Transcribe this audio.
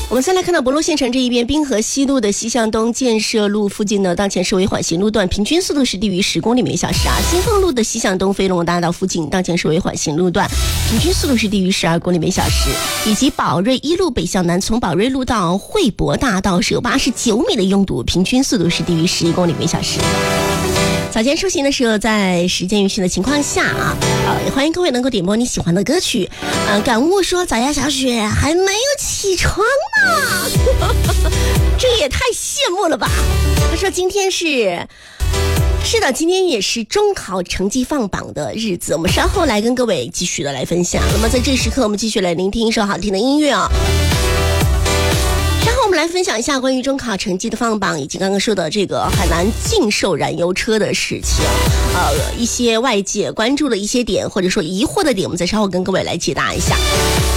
我们先来看到博洛县城这一边，滨河西路的西向东建设路附近呢，当前是为缓行路段，平均速度是低于10公里每小时啊。新丰路的西向东飞龙大道附近，当前是为缓行路段，平均速度是低于12公里每小时。以及宝瑞一路北向南，从宝瑞路到汇博大道是有89米的拥堵，平均速度是低于11公里每小时。早前出行的时候，在时间允许的情况下啊，也欢迎各位能够点播你喜欢的歌曲。感悟说早呀小雪还没有起床呢，这也太羡慕了吧。他说今天是的，今天也是中考成绩放榜的日子，我们稍后来跟各位继续的来分享。那么在这时刻，我们继续来聆听一首好听的音乐啊。然后我们来分享一下关于中考成绩的放榜，以及刚刚说的这个海南禁售燃油车的事情，一些外界关注的一些点，或者说疑惑的点，我们再稍后跟各位来解答一下。